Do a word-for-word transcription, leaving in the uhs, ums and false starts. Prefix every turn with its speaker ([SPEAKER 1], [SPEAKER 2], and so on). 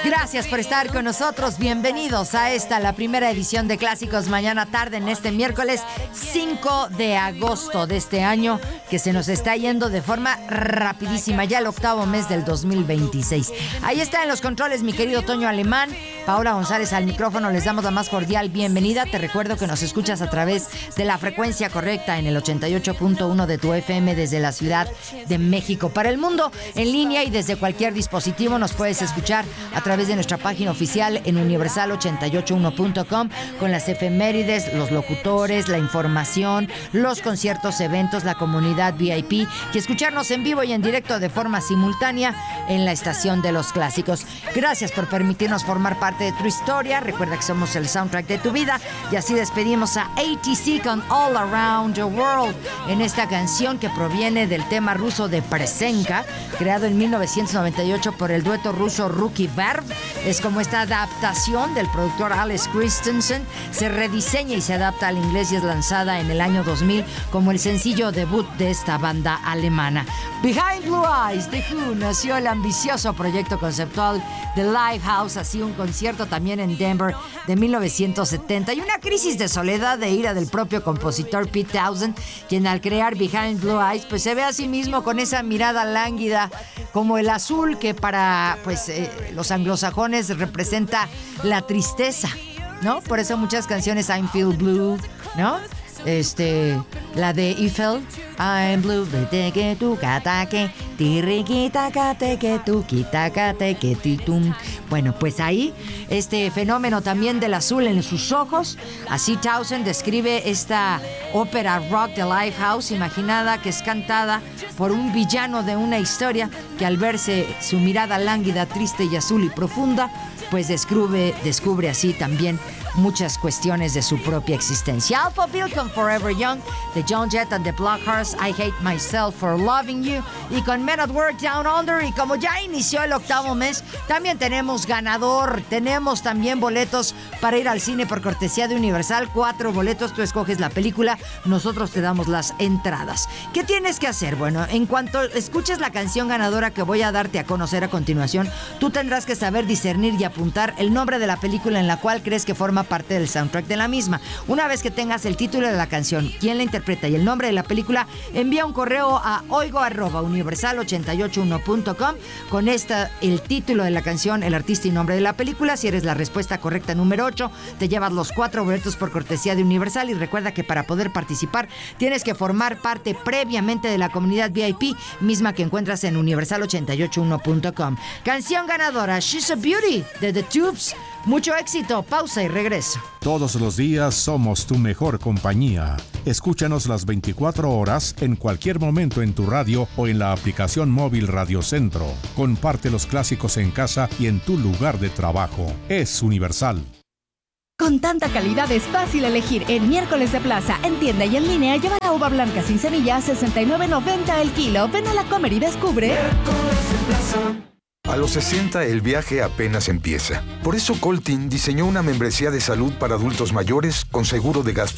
[SPEAKER 1] Gracias por estar con nosotros. Bienvenidos a esta, la primera edición de Clásicos Mañana Tarde en este miércoles cinco de agosto de este año, que se nos está yendo de forma rapidísima, ya el octavo mes del dos mil veintiséis. Ahí está en los controles mi querido Toño Alemán, Paola González al micrófono. Les damos la más cordial bienvenida. Te recuerdo que nos escuchas a través de la frecuencia correcta en el ochenta y ocho punto uno de tu F M desde la Ciudad de México. Para el mundo, en línea y desde cualquier dispositivo nos puedes escuchar a través de nuestra página oficial en universal ochenta y ocho uno punto com con las efemérides, los locutores, la información, los conciertos, eventos, la comunidad V I P y escucharnos en vivo y en directo de forma simultánea en la estación de los clásicos. Gracias por permitirnos formar parte de tu historia. Recuerda que somos el soundtrack de tu vida y así despedimos a A T C con All Around the World en esta canción que proviene del tema ruso de Presenka, creado en mil novecientos noventa y ocho por el dueto ruso Ruki Verb. Es como esta adaptación del productor Alex Christensen se rediseña y se adapta al inglés y es lanzada en el año dos mil como el sencillo debut de esta banda alemana. Behind Blue Eyes, The Who, nació el ambicioso proyecto conceptual The Lifehouse, así un concierto también en Denver de mil novecientos setenta y una crisis de soledad de ira del propio compositor Pete Townshend, quien al crear Behind Blue Eyes pues se ve a sí mismo con esa mirada lánguida como el azul que para pues eh, los anglosajones representa la tristeza, ¿no? Por eso muchas canciones I'm Feel Blue, ¿no? Este, la de Eiffel, I'm blue, de que tu catake, tirriquita que tu quitacate que titum. Bueno, pues ahí, este fenómeno también del azul en sus ojos. Así Townshend describe esta ópera rock de Lifehouse, imaginada que es cantada por un villano de una historia que al verse su mirada lánguida, triste y azul y profunda, pues descubre, descubre así también muchas cuestiones de su propia existencia. Alpha Bill con Forever Young, de John Jett and the Blackhearts, I Hate Myself for Loving You, y con Men at Work Down Under. Y como ya inició el octavo mes, también tenemos ganador, tenemos también boletos para ir al cine por cortesía de Universal, cuatro boletos, tú escoges la película, nosotros te damos las entradas. ¿Qué tienes que hacer? Bueno, en cuanto escuches la canción ganadora que voy a darte a conocer a continuación, tú tendrás que saber discernir y apuntar el nombre de la película en la cual crees que forma parte del soundtrack de la misma. Una vez que tengas el título de la canción, quién la interpreta y el nombre de la película, envía un correo a oigo arroba universal ochenta y ocho uno punto com con esta, el título de la canción, el artista y nombre de la película. Si eres la respuesta correcta número ocho, te llevas los cuatro boletos por cortesía de Universal. Y recuerda que para poder participar tienes que formar parte previamente de la comunidad V I P, misma que encuentras en universal ochenta y ocho uno punto com. Canción ganadora, She's a Beauty de The Tubes. Mucho éxito, pausa y regreso.
[SPEAKER 2] Todos los días somos tu mejor compañía. Escúchanos las veinticuatro horas en cualquier momento en tu radio o en la aplicación móvil Radio Centro. Comparte los clásicos en casa y en tu lugar de trabajo. Es Universal.
[SPEAKER 3] Con tanta calidad es fácil elegir. En miércoles de plaza, en tienda y en línea, lleva la uva blanca sin semillas sesenta y nueve noventa el kilo. Ven a la Comer y descubre. Miércoles de plaza.
[SPEAKER 4] A los sesenta el viaje apenas empieza. Por eso Coltin diseñó una membresía de salud para adultos mayores con seguro de gastos